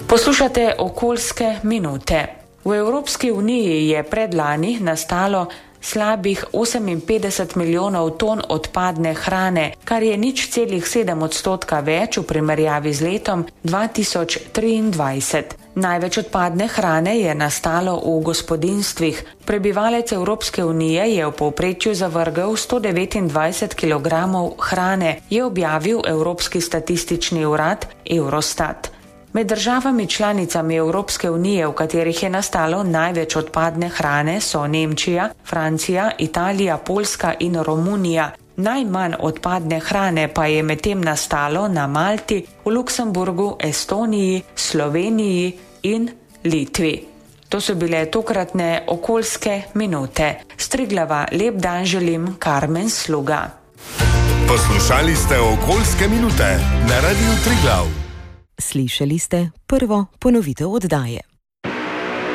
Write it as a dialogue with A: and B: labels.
A: Poslušate okoljske minute. V Evropski uniji je predlani nastalo slabih 58 milijonov ton odpadne hrane, kar je 0,7% več v primerjavi z letom 2023. Največ odpadne hrane je nastalo v gospodinjstvih. Prebivalec Evropske unije je v povprečju zavrgel 129 kg hrane, je objavil Evropski statistični urad Eurostat. Med državami članicami Evropske unije, v katerih je nastalo največ odpadne hrane, so Nemčija, Francija, Italija, Poljska in Romunija. Najmanj odpadne hrane pa je medtem nastalo na Malti, v Luksemburgu, Estoniji, Sloveniji in Litvi. To so bile tokratne okoljske minute. S Triglava lep dan želim, Karmen Sluga.
B: Poslušali ste okoljske minute na Radiu Triglav.
C: Slišali ste prvo ponovitev oddaje.